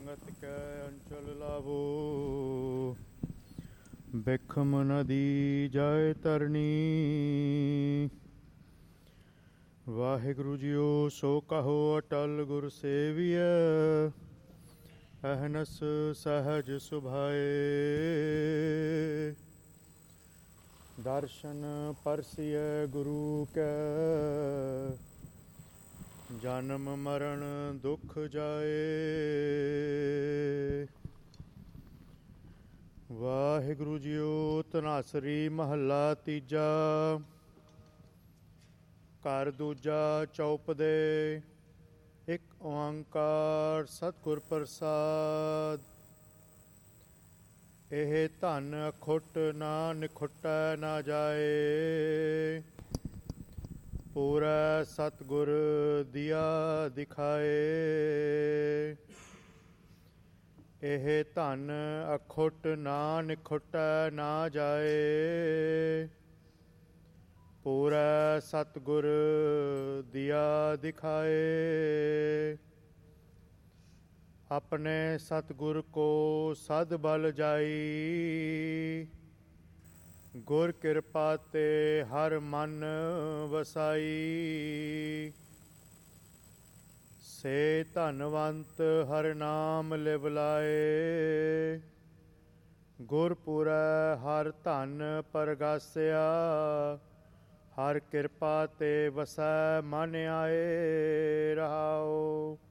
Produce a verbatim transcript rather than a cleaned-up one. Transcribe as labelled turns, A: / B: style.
A: ਸੰਗਤ ਕੈ ਅੰਚਲ ਲਾਵੋ। ਬਿਖਮ ਨਦੀ ਜਾਏ ਤਰਨੀ। ਵਾਹਿਗੁਰੂ ਜੀਓ ਸੋ ਕਹੋ ਅਟਲ ਗੁਰ ਸੇਵੀਐ। ਅਹਨਸ ਸਹਜ ਸੁਭਾਏ। ਦਰਸ਼ਨ ਪਰਸਿਐ ਗੁਰੂ ਕੈ। ਜਨਮ ਮਰਨ ਦੁਖ ਜਾਏ। ਵਾਹਿਗੁਰੂ ਜੀਓ ਧਨਾਸਰੀ ਮਹੱਲਾ ਤੀਜਾ। ਘਰ ਦੂਜਾ ਚੌਪਦੇ। ਇੱਕ ਓੰਕਾਰ ਸਤਿਗੁਰ ਪ੍ਰਸਾਦ। ਇਹ ਧਨ ਅਖੁੱਟ ਨਾ ਨਿਖੁੱਟੈ ਨਾ ਜਾਏ। ਪੂਰਾ ਸਤਿਗੁਰ ਦੀਆ ਦਿਖਾਏ। ਇਹ ਧਨ ਅਖੁੱਟ ਨਾ ਨਿਖੁੱਟੈ ਨਾ ਜਾਏ। ਪੂਰਾ ਸਤਿਗੁਰ ਦੀਆ ਦਿਖਾਏ। ਆਪਣੇ ਸਤਿਗੁਰ ਕੋ ਸਦ ਬਲ ਜਾਈ। ਗੁਰ ਕਿਰਪਾ ਤੇ ਹਰ ਮਨ ਵਸਾਈ। ਸੇ ਧਨਵੰਤ ਹਰਿ ਨਾਮ ਲਿਵ ਲਾਏ। ਗੁਰਪੁਰੈ ਹਰ ਧਨ ਪਰਗਾਸਿਆ। ਹਰ ਕਿਰਪਾ ਤੇ ਵਸੈ ਮਨ ਆਏ ਰਹਾਉ।